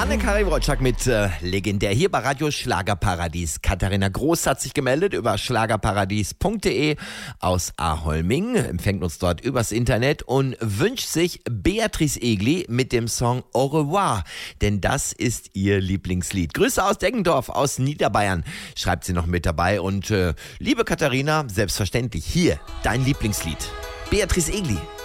Anne-Karin Wojcik mit legendär hier bei Radio Schlagerparadies. Katharina Groß hat sich gemeldet über schlagerparadies.de aus Aholming, empfängt uns dort übers Internet und wünscht sich Beatrice Egli mit dem Song Au revoir, denn das ist ihr Lieblingslied. Grüße aus Deggendorf, aus Niederbayern, schreibt sie noch mit dabei. Und liebe Katharina, selbstverständlich hier dein Lieblingslied. Beatrice Egli.